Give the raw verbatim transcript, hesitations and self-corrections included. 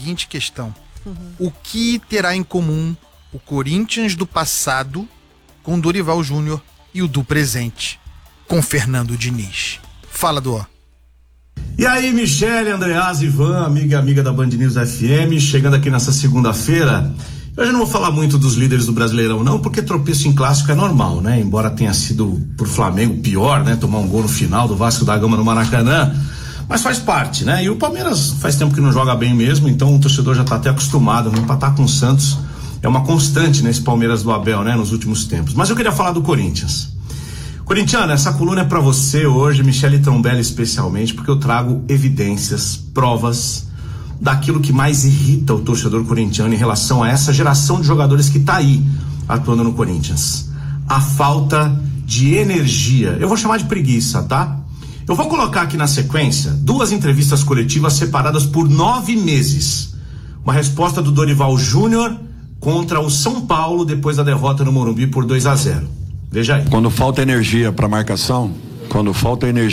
seguinte questão. Uhum. O que terá em comum o Corinthians do passado com Dorival Júnior e o do presente com Fernando Diniz? Fala, Dó. E aí, Michele, Andreasa, Ivan, amiga e amiga da Band News F M, chegando aqui nessa segunda-feira. Eu já não vou falar muito dos líderes do Brasileirão, não, porque tropeço em clássico é normal, né? Embora tenha sido pro Flamengo pior, né? Tomar um gol no final do Vasco da Gama no Maracanã, mas faz parte, né? E o Palmeiras faz tempo que não joga bem mesmo, então o torcedor já tá até acostumado, não empatar com o Santos é uma constante nesse Palmeiras do Abel, né? Nos últimos tempos. Mas eu queria falar do Corinthians. Corintiano, essa coluna é pra você hoje, Michele Trombelli especialmente, porque eu trago evidências, provas daquilo que mais irrita o torcedor corintiano em relação a essa geração de jogadores que tá aí atuando no Corinthians. A falta de energia. Eu vou chamar de preguiça, tá? Eu vou colocar aqui na sequência duas entrevistas coletivas separadas por nove meses. Uma resposta do Dorival Júnior contra o São Paulo depois da derrota no Morumbi por dois a zero. Veja aí. Quando falta energia para marcação, quando falta energia